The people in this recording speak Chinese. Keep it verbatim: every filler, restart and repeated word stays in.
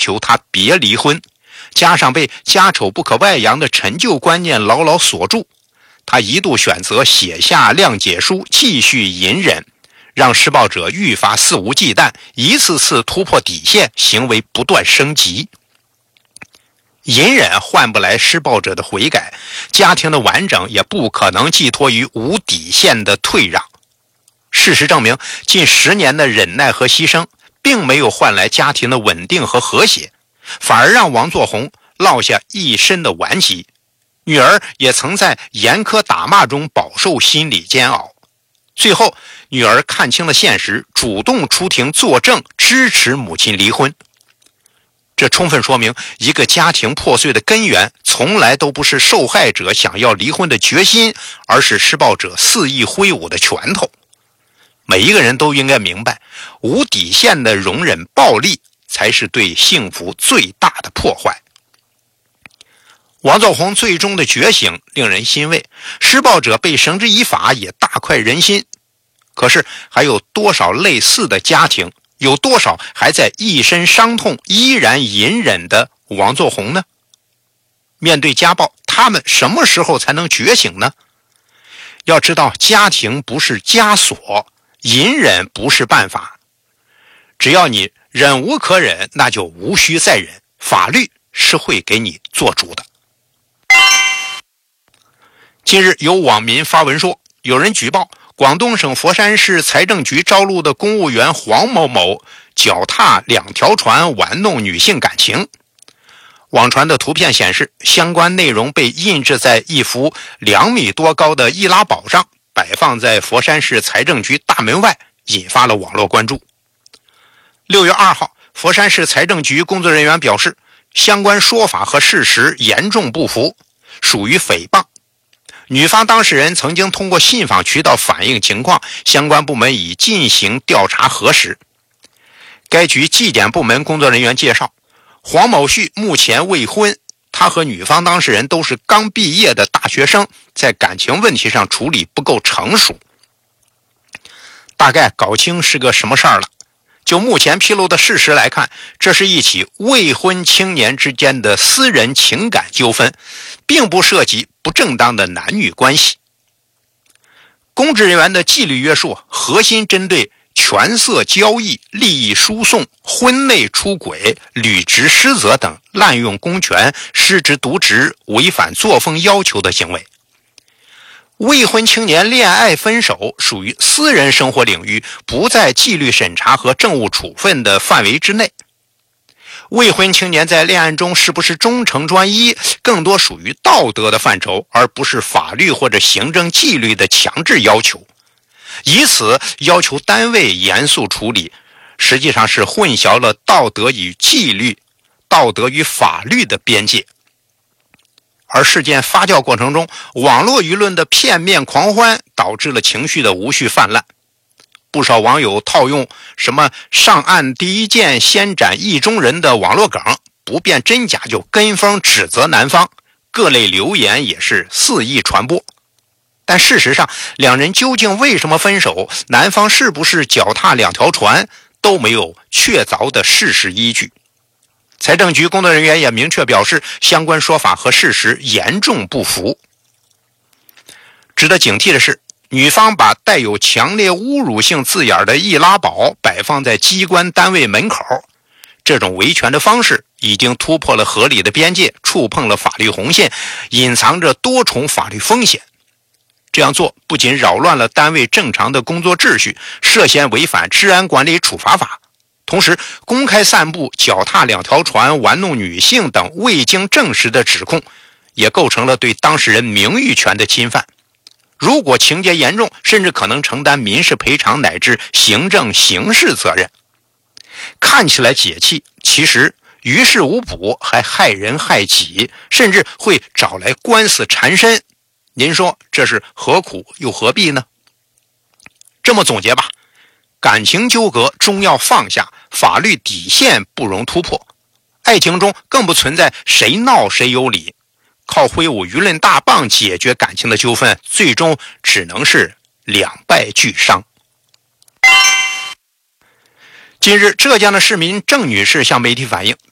求他别离婚，加上被家丑不可外扬的陈旧观念牢牢锁住，他一度选择写下谅解书，继续隐忍，让施暴者愈发肆无忌惮，一次次突破底线，行为不断升级。隐忍换不来施暴者的悔改，家庭的完整也不可能寄托于无底线的退让。事实证明，近十年的忍耐和牺牲并没有换来家庭的稳定和和谐，反而让王作宏落下一身的顽疾。女儿也曾在严苛打骂中饱受心理煎熬。最后，女儿看清了现实，主动出庭作证，支持母亲离婚。这充分说明，一个家庭破碎的根源从来都不是受害者想要离婚的决心，而是施暴者肆意挥舞的拳头。每一个人都应该明白，无底线的容忍暴力才是对幸福最大的破坏。王作宏最终的觉醒令人欣慰，施暴者被绳之以法也大快人心。可是还有多少类似的家庭，有多少还在一身伤痛依然隐忍的王作宏呢？面对家暴，他们什么时候才能觉醒呢？要知道，家庭不是枷锁，隐忍不是办法。只要你忍无可忍，那就无需再忍，法律是会给你做主的。近日有网民发文说，有人举报广东省佛山市财政局招录的公务员黄某某脚踏两条船玩弄女性感情。网传的图片显示，相关内容被印制在一幅两米多高的易拉宝上，摆放在佛山市财政局大门外，引发了网络关注。六月二号，佛山市财政局工作人员表示，相关说法和事实严重不符，属于诽谤。女方当事人曾经通过信访渠道反映情况，相关部门已进行调查核实。该局纪检部门工作人员介绍，黄某旭目前未婚，他和女方当事人都是刚毕业的大学生，在感情问题上处理不够成熟。大概搞清是个什么事儿了。就目前披露的事实来看，这是一起未婚青年之间的私人情感纠纷，并不涉及不正当的男女关系。公职人员的纪律约束核心针对权色交易、利益输送、婚内出轨、履职失责等滥用公权、失职渎职、违反作风要求的行为。未婚青年恋爱分手属于私人生活领域，不在纪律审查和政务处分的范围之内。未婚青年在恋爱中是不是忠诚专一，更多属于道德的范畴，而不是法律或者行政纪律的强制要求。以此要求单位严肃处理，实际上是混淆了道德与纪律、道德与法律的边界。而事件发酵过程中，网络舆论的片面狂欢导致了情绪的无序泛滥。不少网友套用什么上岸第一箭先斩意中人的网络梗，不辨真假就跟风指责男方，各类留言也是肆意传播。但事实上，两人究竟为什么分手，男方是不是脚踏两条船，都没有确凿的事实依据。财政局工作人员也明确表示，相关说法和事实严重不符。值得警惕的是，女方把带有强烈侮辱性字眼的易拉宝摆放在机关单位门口，这种维权的方式已经突破了合理的边界，触碰了法律红线，隐藏着多重法律风险。这样做不仅扰乱了单位正常的工作秩序，涉嫌违反治安管理处罚法，同时公开散布脚踏两条船玩弄女性等未经证实的指控，也构成了对当事人名誉权的侵犯。如果情节严重，甚至可能承担民事赔偿乃至行政刑事责任。看起来解气，其实于事无补，还害人害己，甚至会找来官司缠身。您说这是何苦又何必呢？这么总结吧，感情纠葛终要放下，法律底线不容突破。爱情中更不存在谁闹谁有理，靠挥舞舆论大棒解决感情的纠纷，最终只能是两败俱伤。近日，浙江的市民郑女士向媒体反映，